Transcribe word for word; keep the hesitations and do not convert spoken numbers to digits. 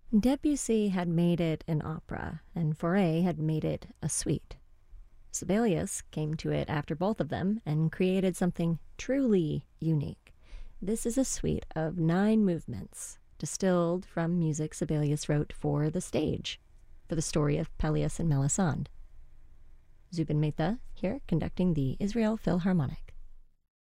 Debussy had made it an opera, and Fauré had made it a suite. Sibelius came to it after both of them and created something truly unique. This is a suite of nine movements, distilled from music Sibelius wrote for the stage, for the story of Pelléas and Melisande. Zubin Mehta here conducting the Israel Philharmonic.